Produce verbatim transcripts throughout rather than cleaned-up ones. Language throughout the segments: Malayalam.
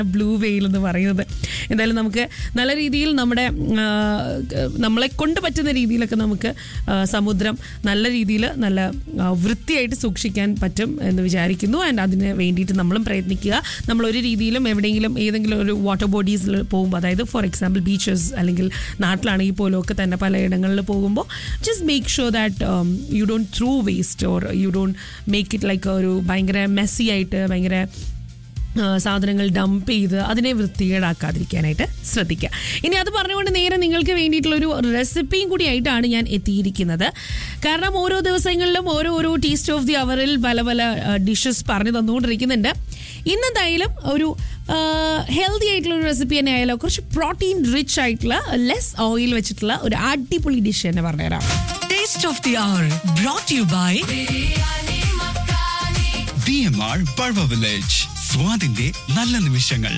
ബ്ലൂ വെയിൽ എന്ന് പറയുന്നത്. എന്തായാലും നമുക്ക് നല്ല രീതിയിൽ നമ്മുടെ നമ്മളെ കൊണ്ട് പറ്റുന്ന രീതിയിലൊക്കെ നമുക്ക് സമുദ്രം നല്ല രീതിയിൽ നല്ല വൃത്തിയായിട്ട് സൂക്ഷിക്കാൻ പറ്റും എന്ന് വിചാരിക്കുന്നു. ആൻഡ് അതിന് വേണ്ടിയിട്ട് നമ്മളും പ്രയത്നിക്കുക. നമ്മളൊരു രീതിയിലും എവിടെയെങ്കിലും ഏതെങ്കിലും ഒരു വാട്ടർ ബോഡീസിൽ പോകുമ്പോൾ, അതായത് ഫോർ എക്സാമ്പിൾ ബീച്ചസ് അല്ലെങ്കിൽ നാട്ടിലാണെങ്കിൽ പോലും ഒക്കെ തന്നെ പലയിടങ്ങളിൽ പോകുമ്പോൾ just make sure that you don't through waste or you don't make it like ഒരു ഭയങ്കര മെസ്സി ആയിട്ട് ഭയങ്കര സാധനങ്ങൾ ഡംപ് ചെയ്ത് അതിനെ വൃത്തികേടാക്കാതിരിക്കാനായിട്ട് ശ്രദ്ധിക്കുക. ഇനി അത് പറഞ്ഞുകൊണ്ട് നേരെ നിങ്ങൾക്ക് വേണ്ടിയിട്ടുള്ളൊരു റെസിപ്പിയും കൂടി ആയിട്ടാണ് ഞാൻ എത്തിയിരിക്കുന്നത്. കാരണം ഓരോ ദിവസങ്ങളിലും ഓരോ ഓരോ ടേസ്റ്റ് ഓഫ് ദി അവറിൽ പല പല ഡിഷസ് പറഞ്ഞു തന്നുകൊണ്ടിരിക്കുന്നുണ്ട്. ഇന്നെന്തായാലും ഒരു ഹെൽത്തി ആയിട്ടുള്ള ഒരു റെസിപ്പി തന്നെ ആയാലോ, കുറച്ച് പ്രോട്ടീൻ റിച്ച് ആയിട്ടുള്ള ലെസ് ഓയിൽ വെച്ചിട്ടുള്ള ഒരു അടിപൊളി ഡിഷ് തന്നെ പറഞ്ഞുതരാം. Taste of the our brought to you by B M R ബൾവ village. സ്വാദിന്റെ നല്ല നിമിഷങ്ങൾ.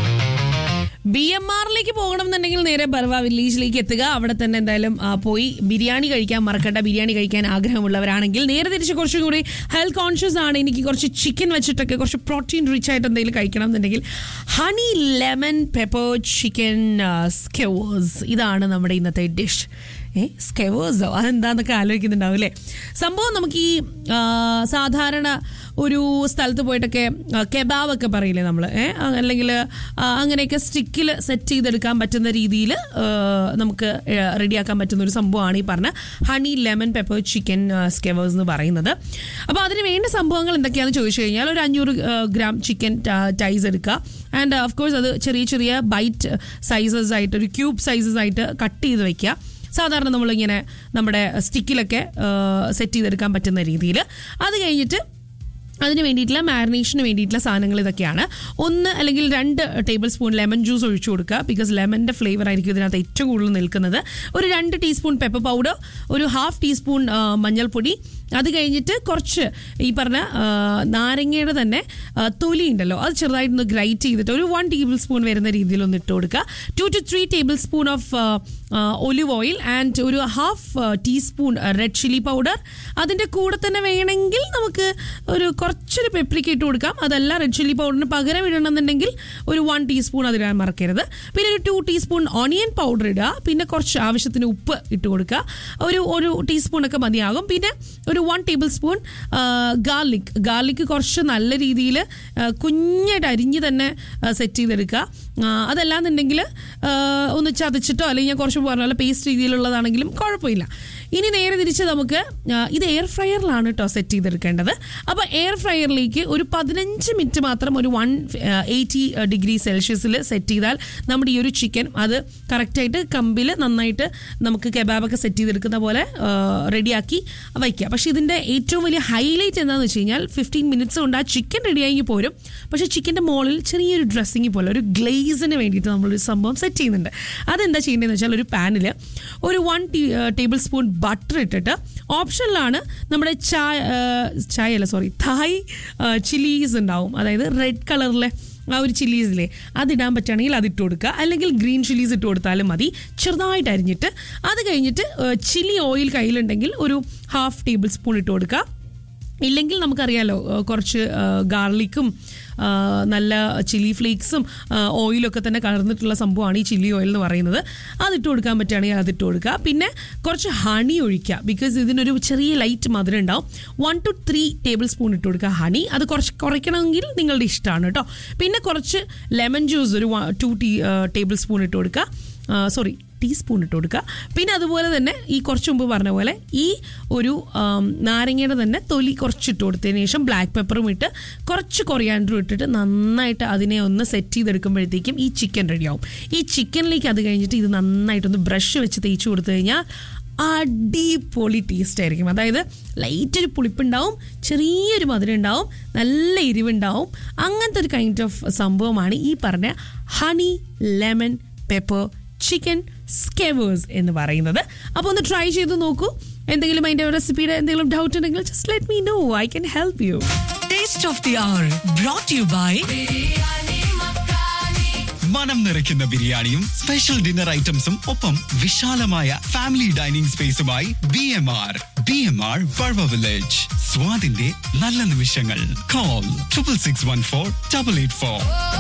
ബി എം ആറിലേക്ക് പോകണം എന്നുണ്ടെങ്കിൽ നേരെ ബർവ വില്ലേജിലേക്ക് എത്തുക. അവിടെ തന്നെ എന്തായാലും പോയി ബിരിയാണി കഴിക്കാൻ മറക്കണ്ട. ബിരിയാണി കഴിക്കാൻ ആഗ്രഹമുള്ളവരാണെങ്കിൽ നേരെ തിരിച്ച് കുറച്ചും കൂടി ഹെൽത്ത് കോൺഷ്യസ് ആണ്, എനിക്ക് കുറച്ച് ചിക്കൻ വെച്ചിട്ടൊക്കെ കുറച്ച് പ്രോട്ടീൻ റിച്ച് ആയിട്ട് എന്തെങ്കിലും കഴിക്കണം എന്നുണ്ടെങ്കിൽ ഹണി ലെമൺ പെപ്പർ ചിക്കൻ സ്കെവേഴ്സ്, ഇതാണ് നമ്മുടെ ഇന്നത്തെ ഡിഷ്. ഏ സ്കെവേഴ്സോ അതെന്താന്നൊക്കെ ആലോചിക്കുന്നുണ്ടാവും അല്ലേ? സംഭവം നമുക്ക് ഈ സാധാരണ ഒരു സ്ഥലത്ത് പോയിട്ടൊക്കെ കെബാബൊക്കെ പറയില്ലേ നമ്മൾ, ഏഹ് അല്ലെങ്കിൽ അങ്ങനെയൊക്കെ സ്റ്റിക്കിൽ സെറ്റ് ചെയ്തെടുക്കാൻ പറ്റുന്ന രീതിയിൽ നമുക്ക് റെഡിയാക്കാൻ പറ്റുന്ന ഒരു സംഭവമാണ് ഈ പറഞ്ഞ ഹണി ലെമൺ പെപ്പർ ചിക്കൻ സ്കെവേഴ്സ് എന്ന് പറയുന്നത്. അപ്പോൾ അതിന് വേണ്ട സംഭവങ്ങൾ എന്തൊക്കെയാണെന്ന് ചോദിച്ചു കഴിഞ്ഞാൽ ഒരു അഞ്ഞൂറ് ഗ്രാം ചിക്കൻ ടൈസ് എടുക്കുക. ആൻഡ് ഓഫ് കോഴ്സ് അത് ചെറിയ ചെറിയ ബൈറ്റ് സൈസസ് ആയിട്ട് ഒരു ക്യൂബ് സൈസസ് ആയിട്ട് കട്ട് ചെയ്ത് വെക്കുക. സാധാരണ നമ്മളിങ്ങനെ നമ്മുടെ സ്റ്റിക്കിലൊക്കെ സെറ്റ് ചെയ്തെടുക്കാൻ പറ്റുന്ന രീതിയിൽ. അത് കഴിഞ്ഞിട്ട് അതിന് വേണ്ടിയിട്ടുള്ള മാരിനേഷന് വേണ്ടിയിട്ടുള്ള സാധനങ്ങൾ ഇതൊക്കെയാണ്. ഒന്ന് അല്ലെങ്കിൽ രണ്ട് ടേബിൾ സ്പൂൺ ലെമൺ ജ്യൂസ് ഒഴിച്ചു കൊടുക്കുക. ബിക്കോസ് ലെമൻ്റെ ഫ്ലേവർ ആയിരിക്കും ഇതിനകത്ത് ഏറ്റവും കൂടുതൽ നിൽക്കുന്നത്. ഒരു രണ്ട് ടീസ്പൂൺ പെപ്പർ പൗഡർ, ഒരു ഹാഫ് ടീസ്പൂൺ മഞ്ഞൾപ്പൊടി. അത് കഴിഞ്ഞിട്ട് കുറച്ച് ഈ പറഞ്ഞ നാരങ്ങയുടെ തന്നെ തൊലി ഉണ്ടല്ലോ, അത് ചെറുതായിട്ടൊന്ന് ഗ്രൈറ്റ് ചെയ്തിട്ട് ഒരു വൺ ടേബിൾ സ്പൂൺ വരുന്ന രീതിയിൽ ഒന്ന് ഇട്ട് കൊടുക്കുക. To to three table spoon of olive oil and ഒരു half teaspoon red chilli powder. അതിൻ്റെ കൂടെ തന്നെ വേണമെങ്കിൽ നമുക്ക് ഒരു കുറച്ചൊരു പെപ്രിക്ക ഇട്ട് കൊടുക്കാം. അതല്ല റെഡ് ചില്ലി പൗഡറിന് പകരം ഇടണമെന്നുണ്ടെങ്കിൽ ഒരു വൺ ടീസ്പൂൺ അതിടാൻ മറക്കരുത്. പിന്നെ ഒരു ടു ടീസ്പൂൺ ഓണിയൻ പൗഡർ ഇടുക. പിന്നെ കുറച്ച് ആവശ്യത്തിന് ഉപ്പ് ഇട്ട് കൊടുക്കുക. ഒരു ഒരു ടീസ്പൂണൊക്കെ മതിയാകും. പിന്നെ ഒരു one table spoon garlic garlic കുറച്ച് നല്ല രീതിയിൽ കുഞ്ഞായിട്ട് അരിഞ്ഞ് തന്നെ സെറ്റ് ചെയ്തെടുക്കുക. അതല്ലാന്നുണ്ടെങ്കിൽ ഒന്ന് ചതച്ചിട്ടോ അല്ലെങ്കിൽ ഞാൻ കുറച്ച് പറഞ്ഞ പോലെ പേസ്റ്റ് രീതിയിലുള്ളതാണെങ്കിലും കുഴപ്പമില്ല. ഇനി നേരെ തിരിച്ച് നമുക്ക് ഇത് എയർ ഫ്രയറിലാണ് കേട്ടോ സെറ്റ് ചെയ്തെടുക്കേണ്ടത്. അപ്പോൾ എയർ ഫ്രയറിലേക്ക് ഒരു പതിനഞ്ച് മിനിറ്റ് മാത്രം ഒരു വൺ എയ്റ്റി ഡിഗ്രി സെൽഷ്യസിൽ സെറ്റ് ചെയ്താൽ നമ്മുടെ ഈ ഒരു ചിക്കൻ അത് കറക്റ്റായിട്ട് കമ്പിൽ നന്നായിട്ട് നമുക്ക് കെബാബൊക്കെ സെറ്റ് ചെയ്തെടുക്കുന്ന പോലെ റെഡിയാക്കി വയ്ക്കുക. പക്ഷേ ഇതിൻ്റെ ഏറ്റവും വലിയ ഹൈലൈറ്റ് എന്താണെന്ന് വെച്ച് കഴിഞ്ഞാൽ ഫിഫ്റ്റീൻ മിനിറ്റ്സ് കൊണ്ട് ആ ചിക്കൻ റെഡിയായി പോരും. പക്ഷേ ചിക്കൻ്റെ മുകളിൽ ചെറിയൊരു ഡ്രസ്സിങ് പോലെ ഒരു ഗ്ലേസിന് വേണ്ടിയിട്ട് നമ്മളൊരു സംഭവം സെറ്റ് ചെയ്യുന്നുണ്ട്. അതെന്താ ചെയ്യേണ്ടതെന്ന് വെച്ചാൽ ഒരു പാനിൽ ഒരു വൺ ടേബിൾ സ്പൂൺ ബട്ടർ ഇട്ടിട്ട് ഓപ്ഷനിലാണ് നമ്മുടെ ചായ ചായ അല്ല സോറി തായ് ചില്ലീസ് ഉണ്ടാവും, അതായത് റെഡ് കളറിലെ ആ ഒരു ചില്ലീസിലെ അതിടാൻ പറ്റുകയാണെങ്കിൽ അതിട്ട് കൊടുക്കുക. അല്ലെങ്കിൽ ഗ്രീൻ ചില്ലീസ് ഇട്ട് കൊടുത്താലും മതി, ചെറുതായിട്ട് അരിഞ്ഞിട്ട്. അത് കഴിഞ്ഞിട്ട് ചില്ലി ഓയിൽ കയ്യിലുണ്ടെങ്കിൽ ഒരു ഹാഫ് ടേബിൾ സ്പൂൺ ഇട്ട് കൊടുക്കുക. ഇല്ലെങ്കിൽ നമുക്കറിയാലോ കുറച്ച് ഗാർലിക്കും നല്ല ചില്ലി ഫ്ലേക്സും ഓയിലൊക്കെ തന്നെ കലർന്നിട്ടുള്ള സംഭവമാണ് ഈ ചില്ലി ഓയിൽ എന്ന് പറയുന്നത്. അതിട്ട് കൊടുക്കാൻ പറ്റുകയാണെങ്കിൽ അതിട്ട് കൊടുക്കുക. പിന്നെ കുറച്ച് ഹണി ഒഴിക്കുക. ബിക്കോസ് ഇതിനൊരു ചെറിയ ലൈറ്റ് മധുരം ഉണ്ടാവും. One two three table spoon ഇട്ട് കൊടുക്കുക ഹണി. അത് കുറച്ച് കുറയ്ക്കണമെങ്കിൽ നിങ്ങളുടെ ഇഷ്ടമാണ് കേട്ടോ. പിന്നെ കുറച്ച് ലെമൺ ജ്യൂസ് ഒരു ടു ടീ ടേബിൾ സ്പൂൺ ഇട്ട് കൊടുക്കുക. സോറി ടീസ്പൂൺ ഇട്ട് കൊടുക്കുക. പിന്നെ അതുപോലെ തന്നെ ഈ കുറച്ച് മുമ്പ് പറഞ്ഞ പോലെ ഈ ഒരു നാരങ്ങയുടെ തന്നെ തൊലി കുറച്ചിട്ട് കൊടുത്തതിന് ശേഷം ബ്ലാക്ക് പെപ്പറും ഇട്ട് കുറച്ച് കൊറിയാൻഡറും ഇട്ടിട്ട് നന്നായിട്ട് അതിനെ ഒന്ന് സെറ്റ് ചെയ്തെടുക്കുമ്പോഴത്തേക്കും ഈ ചിക്കൻ റെഡിയാവും. ഈ ചിക്കനിലേക്ക് അത് കഴിഞ്ഞിട്ട് ഇത് നന്നായിട്ടൊന്ന് ബ്രഷ് വെച്ച് തേച്ച് കൊടുത്തു കഴിഞ്ഞാൽ അടിപൊളി ടേസ്റ്റ് ആയിരിക്കും. അതായത് ലൈറ്റ് ഒരു പുളിപ്പുണ്ടാവും, ചെറിയൊരു മധുരം ഉണ്ടാവും, നല്ല എരിവുണ്ടാവും. അങ്ങനത്തെ ഒരു കൈൻഡ് ഓഫ് സംഭവമാണ് ഈ പറഞ്ഞ ഹണി ലെമൺ പെപ്പർ ചിക്കൻ സ്കെവേഴ്സ് എന്ന് പറയുന്നത്. അപ്പോൾ ഒന്ന് ട്രൈ ചെയ്ത് നോക്കൂ. എന്തെങ്കിലും അതിൻ്റെ റെസിപ്പിയുടെ എന്തെങ്കിലും ഡൗട്ട് ഉണ്ടെങ്കിൽ just let me no, I can help you. Taste of the our brought to you by മനം നിറയ്ക്കുന്ന ബിരിയാണിയും സ്പെഷ്യൽ ഡിന്നർ ഐറ്റംസും ഒപ്പം വിശാലമായ family dining സ്പേസുമായി B M R B M R ബൾവ village. സ്വാദിന്റെ നല്ല നിമിഷങ്ങൾ. Call triple six one four double eight four.